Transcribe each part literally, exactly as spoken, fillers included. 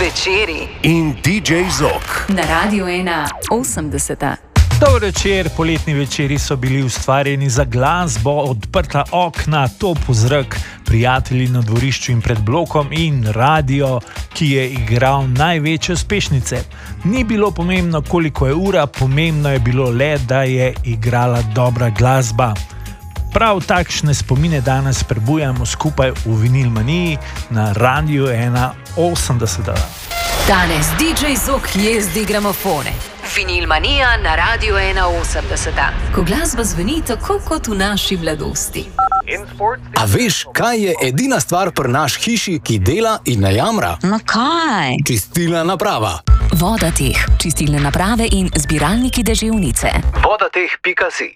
Večeri in D J Zok na Radiu ena osemdeseta. Dober večer, poletni večeri so bili ustvarjeni za glasbo, odprta okna, top zrak, prijatelji na dvorišču in pred blokom in radio, ki je igral največje uspešnice. Ni bilo pomembno, koliko je ura, pomembno je bilo le, da je igrala dobra glasba. Prav takšne spomine danes prebujamo skupaj v Vinilmaniji na Radiu ena osemdeseta. Danes D J Zok jezdi gramofone. Vinilmanija na Radiu ena osemdeseta. Ko glasba zveni tako kot v naši mladosti. A veš, kaj je edina stvar pri naš hiši, ki dela in ne jamra? No kaj? Čistilna naprava. Vodateh, čistilne naprave in zbiralniki deževnice. Vodateh pika si.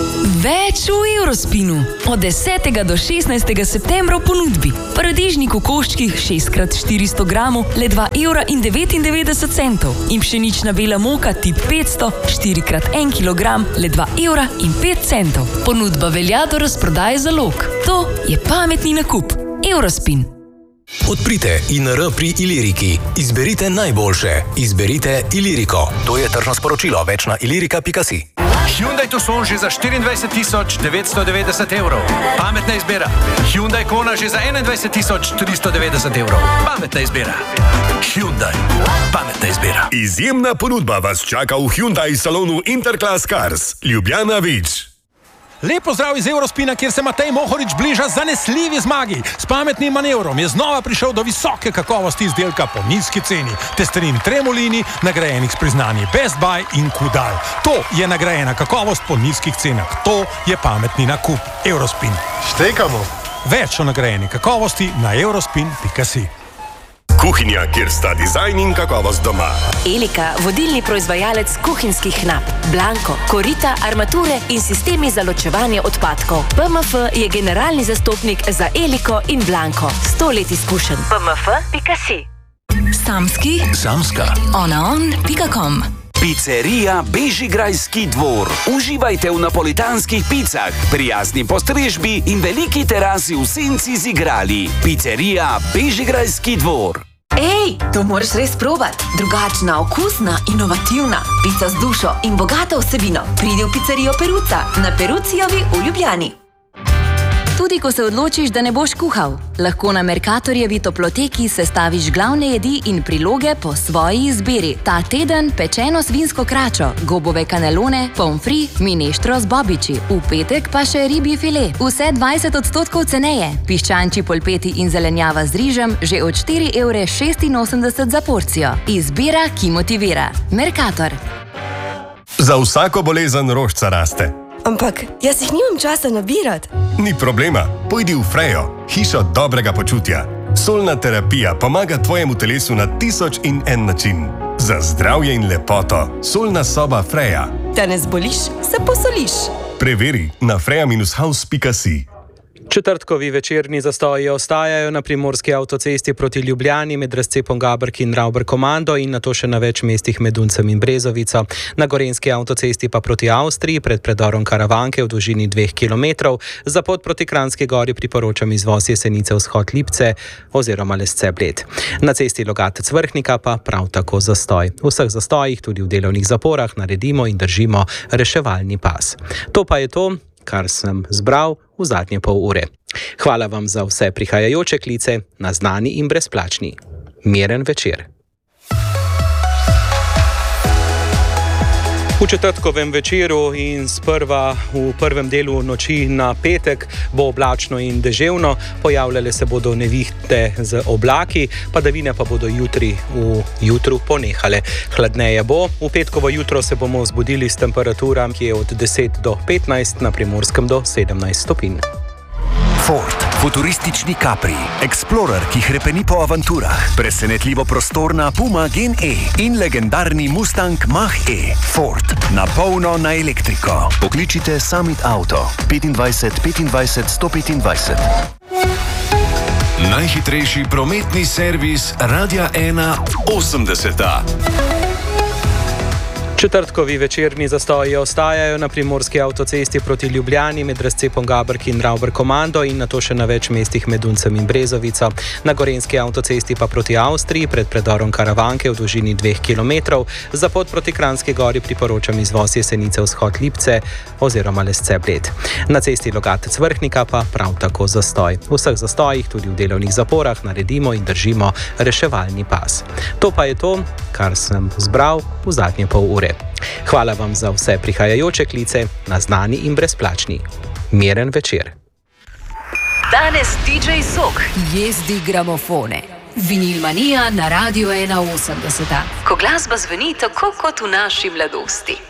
Več v Eurospinu. Od desetega do šestnajstega septembra v ponudbi. Paradižnik v koščkih šest krat štiristo gramov, le dva evra in devetindevetdeset centov. In pšenična bela moka tip petsto, štiri krat en kilogram, le dva evra in pet centov. Ponudba velja do razprodaje zalog. To je pametni nakup. Eurospin. Odprite I N R pri Iliriki. Izberite najboljše. Izberite Iliriko. To je tržno sporočilo. Več na ilirika pika si. Hyundai Tucson že za štiriindvajset tisoč devetsto devetdeset evrov. Pametna izbira. Hyundai Kona že za enaindvajset tisoč tristo devetdeset evrov. Pametna izbira. Hyundai. Pametna izbira. Izjemna ponudba vas čaka v Hyundai salonu Interclass Cars. Ljubljana Vič. Lepo zdrav iz Eurospina, kjer se Matej Mohorič bliža zanesljivi zmagi. S pametnim manevrom je znova prišel do visoke kakovosti izdelka po nizki ceni. Testerin Tremolini, nagrajenih s priznanji Best Buy in Kudal. To je nagrajena kakovost po nizkih cenah. To je pametni nakup. Eurospin. Štekamo. Več o nagrajeni kakovosti na eurospin pika si. Kuhinja, kjer sta dizajn in kakovost doma. Elika, vodilni proizvajalec kuhinjskih knap. Blanko, korita, armature in sistemi za ločevanje odpadkov. P M F je generalni zastopnik za Eliko in Blanko. Sto let izkušenj. P M F pika si. Samski. Samska. onaon pika com. Pizzerija Bežigrajski dvor. Uživajte v napolitanskih picah, prijazni postrežbi in veliki terasi v senci z igrali. Pizzerija Bežigrajski dvor. Ej, to moraš res probati. Drugačna, okusna, inovativna. Pica z dušo in bogato vsebino. Pridi v pizzerijo Peruca na Perucijovi v Ljubljani. Tudi ko se odločiš, da ne boš kuhal, lahko na Mercatorjevi toploteki sestaviš glavne jedi in priloge po svoji izbiri. Ta teden pečeno svinsko kračo, gobove kanelone, pomfri, mineštro z bobiči. V petek pa še ribji file. Vse dvajset odstotkov ceneje. Piščančji polpeti in zelenjava z rižem že od štiri evre šestinosemdeset za porcijo. Izbira, ki motivira. Mercator. Za vsako bolezen rožca raste. Ampak jaz jih nimam časa nabirati. Ni problema, pojdi v Frejo, hišo dobrega počutja. Solna terapija pomaga tvojemu telesu na tisoč in en način. Za zdravje in lepoto, solna soba Freja. Da ne zboliš, se posoliš. Preveri na freja house pika si. Četrtkovi večerni zastoji ostajajo na primorski avtocesti proti Ljubljani med razcepom Gabrki in Ravber Komando in nato še na več mestih med Duncem in Brezovico. Na gorenjski avtocesti pa proti Avstriji pred predorom Karavanke v dolžini dveh kilometrov. Za pot proti Kranjski Gori priporočam izvoz Jesenice vzhod Lipce oziroma Lesce Bled. Na cesti Logatec Vrhnika pa prav tako zastoj. V vseh zastojih, tudi v delovnih zaporah, naredimo in držimo reševalni pas. To pa je to, kar sem zbral v zadnje pol ure. Hvala vam za vse prihajajoče klice, naznani in brezplačni. Miren večer. V četrtkovem večeru in sprva v prvem delu noči na petek bo oblačno in deževno, pojavljale se bodo nevihte z oblaki, padavine pa bodo jutri v jutru ponehale. Hladneje bo, v petkovo jutro se bomo zbudili s temperaturam, ki je od deset do petnajst, na Primorskem do sedemnajst stopinj. Ford, futuristični Capri, Explorer, ki hrepeni po avanturah, presenetljivo prostorna Puma Gen E in legendarni Mustang Mach-E. Ford, na polno na elektriko. Pokličite Summit Auto petindvajset petindvajset sto petindvajset. Najhitrejši prometni servis Radia ena osemdeseta. Četrtkovi večerni zastoji ostajajo na primorski avtocesti proti Ljubljani med razcepom Gabrki in Rauber Komando in nato še na več mestih med Duncem in Brezovico. Na gorenski avtocesti pa proti Avstriji pred predorom Karavanke v dolžini dveh kilometrov. Za pot proti Kranjski gori priporočam izvoz Jesenice vzhod Lipce oziroma Lesce Bled. Na cesti Logatec Vrhnika pa prav tako zastoj. V vseh zastojih, tudi v delovnih zaporah, naredimo in držimo reševalni pas. To pa je to, kar sem zbral v zadnje pol ure. Hvala vam za vse prihajajoče klice, naznani in brezplačni. Miren večer. Danes D J Zok jezdi gramofone. Vinilmanija na Radiu ena osemdeset. Ko glasba zveni tako kot v naši mladosti.